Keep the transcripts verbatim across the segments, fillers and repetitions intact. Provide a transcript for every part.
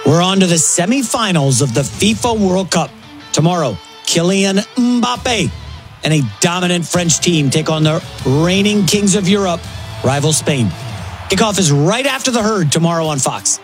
We're on to the semifinals of the FIFA World Cup. Tomorrow, Kylian Mbappe and a dominant French team take on the reigning kings of Europe, rival Spain. Kickoff is right after the herd tomorrow on Fox.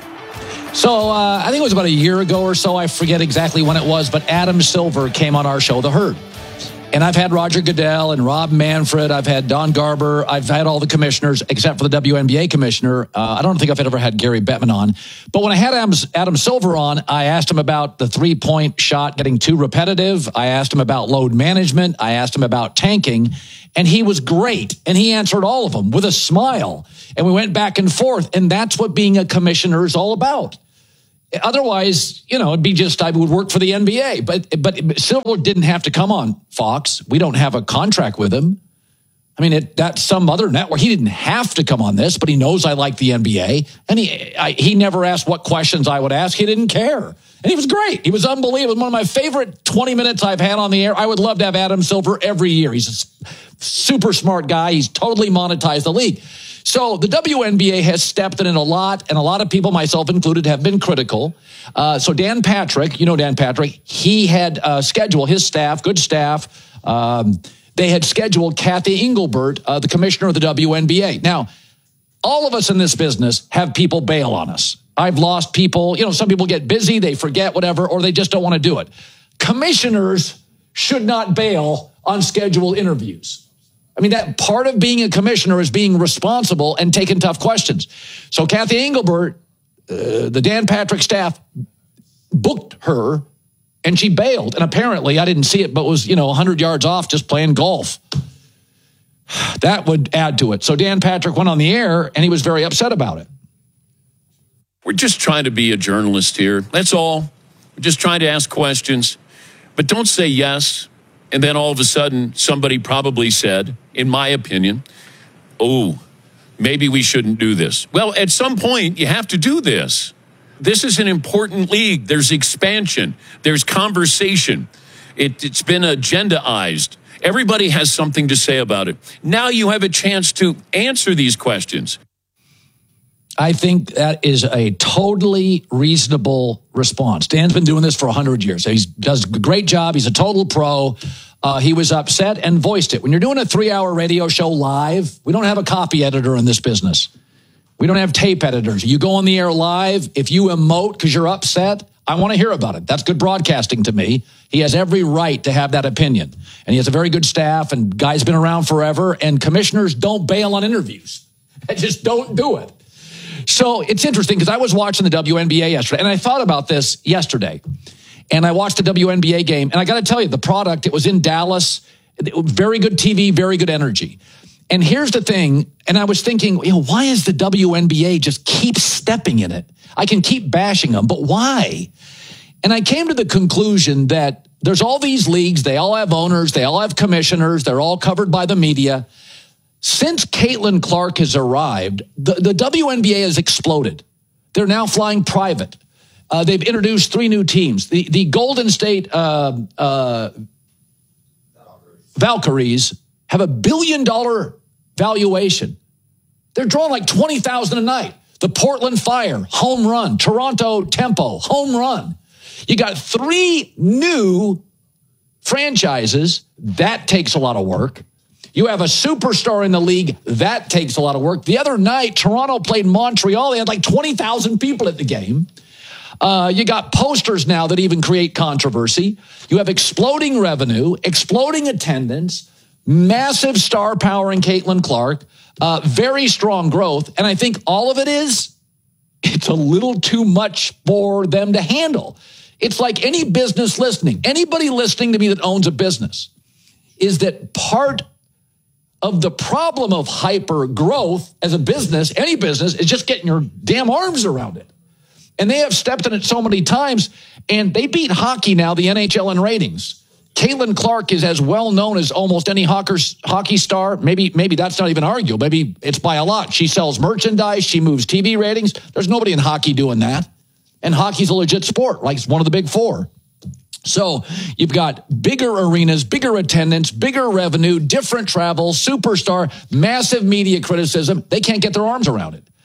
So uh, I think it was about a year ago or so. I forget exactly when it was, but Adam Silver came on our show, The Herd. And I've had Roger Goodell and Rob Manfred. I've had Don Garber. I've had all the commissioners except for the W N B A commissioner. Uh, I don't think I've ever had Gary Bettman on. But when I had Adam, Adam Silver on, I asked him about the three-point shot getting too repetitive. I asked him about load management. I asked him about tanking. And he was great. And he answered all of them with a smile. And we went back and forth. And that's what being a commissioner is all about. Otherwise, you know, it'd be just I would work for the N B A. But but Silver didn't have to come on Fox. We don't have a contract with him. I mean, it, that's some other network. He didn't have to come on this, but he knows I like the N B A. And he I, he never asked what questions I would ask. He didn't care. And he was great. He was unbelievable. One of my favorite twenty minutes I've had on the air. I would love to have Adam Silver every year. He's a super smart guy. He's totally monetized the league. So the W N B A has stepped in it a lot, and a lot of people, myself included, have been critical. Uh, so Dan Patrick, you know Dan Patrick, he had uh, scheduled his staff, good staff. Um, they had scheduled Kathy Engelbert, uh, the commissioner of the W N B A. Now, all of us in this business have people bail on us. I've lost people. You know, some people get busy, they forget, whatever, or they just don't want to do it. Commissioners should not bail on scheduled interviews. I mean, that part of being a commissioner is being responsible and taking tough questions. So Kathy Engelbert, uh, the Dan Patrick staff, booked her, and she bailed. And apparently, I didn't see it, but was, you know, one hundred yards off just playing golf. That would add to it. So Dan Patrick went on the air, and he was very upset about it. We're just trying to be a journalist here. That's all. We're just trying to ask questions. But don't say yes. And then all of a sudden, somebody probably said, in my opinion, oh, maybe we shouldn't do this. Well, at some point, you have to do this. This is an important league. There's expansion. There's conversation. It, it's been agendaized. Everybody has something to say about it. Now you have a chance to answer these questions. I think that is a totally reasonable response. Dan's been doing this for one hundred years. He does a great job. He's a total pro. Uh, he was upset and voiced it. When you're doing a three-hour radio show live, we don't have a copy editor in this business. We don't have tape editors. You go on the air live. If you emote because you're upset, I want to hear about it. That's good broadcasting to me. He has every right to have that opinion. And he has a very good staff, and guy's been around forever, and commissioners don't bail on interviews. Just don't do it. So it's interesting because I was watching the W N B A yesterday, and I thought about this yesterday. And I watched the W N B A game, and I got to tell you, the product, it was in Dallas, very good T V, very good energy. And here's the thing, and I was thinking, you know, why is the W N B A just keep stepping in it? I can keep bashing them, but why? And I came to the conclusion that there's all these leagues, they all have owners, they all have commissioners, they're all covered by the media. Since Caitlin Clark has arrived, the, the W N B A has exploded. They're now flying private. Uh, they've introduced three new teams. The, the Golden State uh, uh, Valkyries have a billion dollar valuation. They're drawing like twenty thousand a night. The Portland Fire, home run. Toronto Tempo, home run. You got three new franchises. That takes a lot of work. You have a superstar in the league. That takes a lot of work. The other night, Toronto played Montreal. They had like twenty thousand people at the game. Uh, you got posters now that even create controversy. You have exploding revenue, exploding attendance, massive star power in Caitlin Clark, uh, very strong growth. And I think all of it is, it's a little too much for them to handle. It's like any business listening. Anybody listening to me that owns a business is that part of the problem of hyper growth as a business, any business, is just getting your damn arms around it. And they have stepped in it so many times, and they beat hockey now, the N H L in ratings. Caitlin Clark is as well known as almost any hockey star. Maybe, maybe that's not even arguable. Maybe it's by a lot. She sells merchandise. She moves T V ratings. There's nobody in hockey doing that. And hockey's a legit sport, like it's one of the big four. So you've got bigger arenas, bigger attendance, bigger revenue, different travel, superstar, massive media criticism. They can't get their arms around it.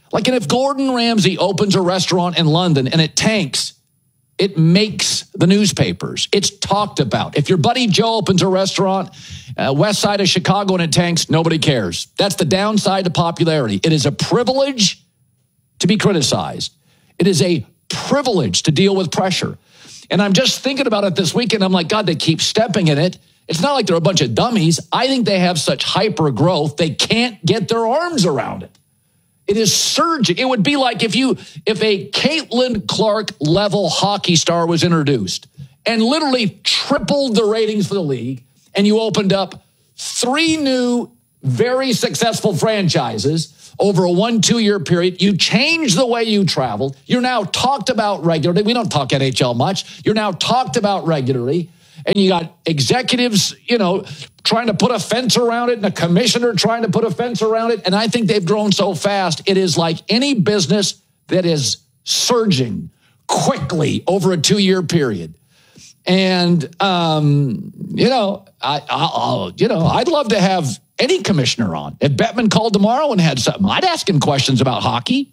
Like, and if Gordon Ramsay opens a restaurant in London and it tanks, it makes the newspapers. It's talked about. If your buddy Joe opens a restaurant, uh, west side of Chicago, and it tanks, nobody cares. That's the downside to popularity. It is a privilege to be criticized. It is a privilege to deal with pressure. And I'm just thinking about it this weekend. I'm like, God, they keep stepping in it. It's not like they're a bunch of dummies. I think they have such hyper growth, they can't get their arms around it. It is surging. It would be like if you, if a Caitlin Clark level hockey star was introduced and literally tripled the ratings for the league, and you opened up three new, very successful franchises over a one, two year period. You changed the way you traveled. You're now talked about regularly. We don't talk N H L much. You're now talked about regularly. And you got executives, you know, trying to put a fence around it, and a commissioner trying to put a fence around it. And I think they've grown so fast. It is like any business that is surging quickly over a two-year period. And, um, you know, I, I'll, you know, I'd love to have any commissioner on. If Bettman called tomorrow and had something, I'd ask him questions about hockey.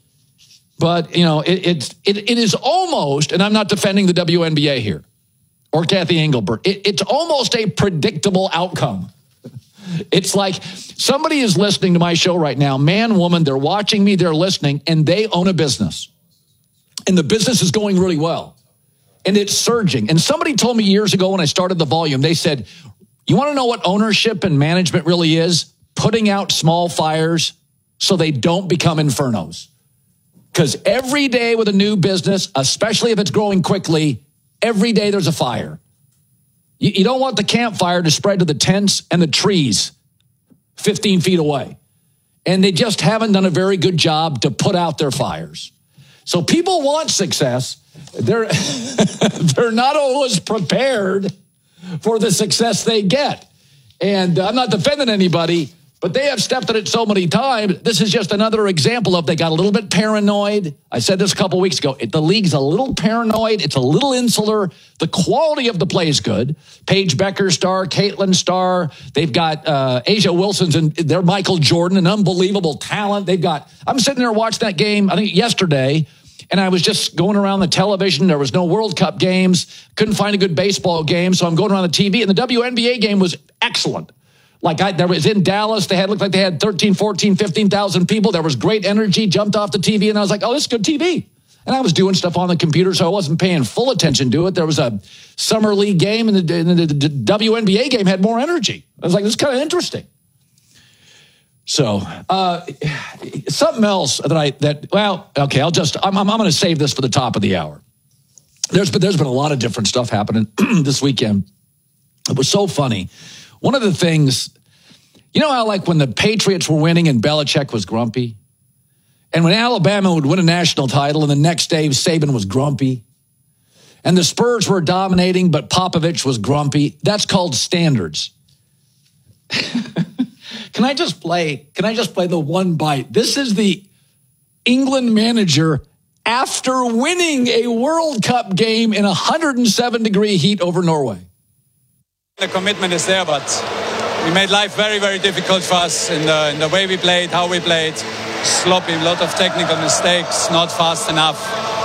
But, you know, it, it's, it, it is almost, and I'm not defending the W N B A here, or Kathy Engelbert, it, it's almost a predictable outcome. It's like somebody is listening to my show right now, man, woman, they're watching me, they're listening, and they own a business. And the business is going really well. And it's surging. And somebody told me years ago when I started the volume, they said, you want to know what ownership and management really is? Putting out small fires so they don't become infernos. Because every day with a new business, especially if it's growing quickly, every day there's a fire. You, you don't want the campfire to spread to the tents and the trees fifteen feet away. And they just haven't done a very good job to put out their fires. So people want success. They're, they're not always prepared for the success they get. And I'm not defending anybody, but they have stepped in it so many times. This is just another example of they got a little bit paranoid. I said this a couple weeks ago. It, the league's a little paranoid. It's a little insular. The quality of the play is good. Paige Becker star, Caitlin star. They've got uh, Asia Wilson's and they're Michael Jordan, an unbelievable talent. They've got, I'm sitting there watching that game, I think yesterday, and I was just going around the television. There was no World Cup games. Couldn't find a good baseball game. So I'm going around the T V, and the W N B A game was excellent. Like I, there was in Dallas, they had looked like they had thirteen, fourteen, fifteen thousand people. There was great energy, jumped off the T V, and I was like, oh, this is good T V. And I was doing stuff on the computer, so I wasn't paying full attention to it. There was a summer league game, and the, and the, the W N B A game had more energy. I was like, this is kind of interesting. So uh, something else that I, that well, okay, I'll just, I'm, I'm, I'm going to save this for the top of the hour. There's been, there's been a lot of different stuff happening this weekend. It was so funny. One of the things, you know how like when the Patriots were winning and Belichick was grumpy? And when Alabama would win a national title and the next day Saban was grumpy? And the Spurs were dominating, but Popovich was grumpy? That's called standards. Can I just play, can I just play the one bite? This is the England manager after winning a World Cup game in one hundred seven degree heat over Norway. The commitment is there, but we made life very, very difficult for us in the, in the way we played, how we played. Sloppy, a lot of technical mistakes, not fast enough,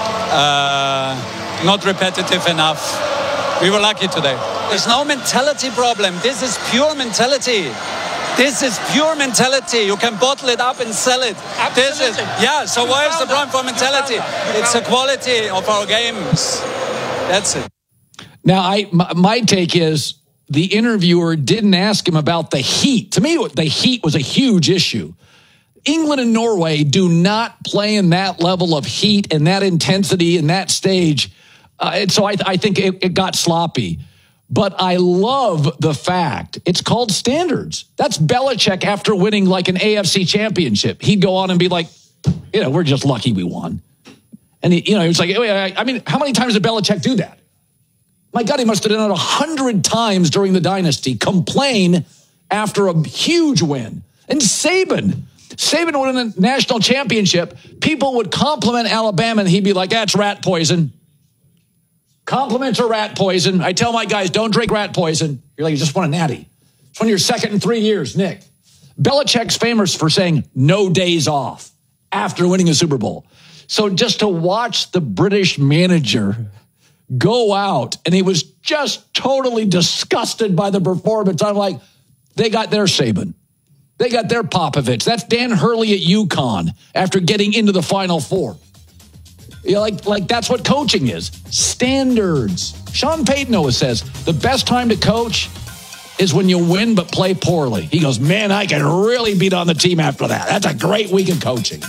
uh, not repetitive enough. We were lucky today. There's no mentality problem. This is pure mentality. This is pure mentality. You can bottle it up and sell it. Absolutely. This is, yeah, so You where's the found problem for it. mentality? You found it. You It's the found it. quality of our games. That's it. Now, I my, my take is the interviewer didn't ask him about the heat. To me, the heat was a huge issue. England and Norway do not play in that level of heat and that intensity and that stage. Uh, and so I, I think it, it got sloppy. But I love the fact it's called standards. That's Belichick after winning like an A F C championship. He'd go on and be like, you know, we're just lucky we won. And, he, you know, he was like, I mean, how many times did Belichick do that? My God, he must have done it a hundred times during the dynasty. Complain after a huge win. And Saban, Saban won a national championship. People would compliment Alabama, and he'd be like, that's rat poison. Compliments are rat poison. I tell my guys, don't drink rat poison. You're like, you just won a natty. It's one of your second in three years, Nick. Belichick's famous for saying no days off. after winning a Super Bowl. So just to watch the British manager go out, and he was just totally disgusted by the performance. I'm like, they got their Saban. They got their Popovich. That's Dan Hurley at UConn after getting into the Final Four. You know, like, like that's what coaching is. Standards. Sean Payton always says, the best time to coach is when you win but play poorly. He goes, man, I can really beat on the team after that. That's a great week of coaching.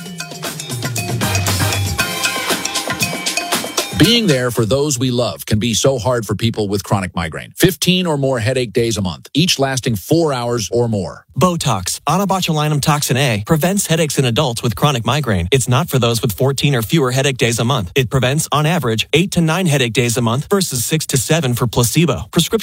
Being there for those we love can be so hard for people with chronic migraine. fifteen or more headache days a month, each lasting four hours or more. Botox, onabotulinum toxin A, prevents headaches in adults with chronic migraine. It's not for those with fourteen or fewer headache days a month. It prevents, on average, eight to nine headache days a month versus six to seven for placebo. Prescription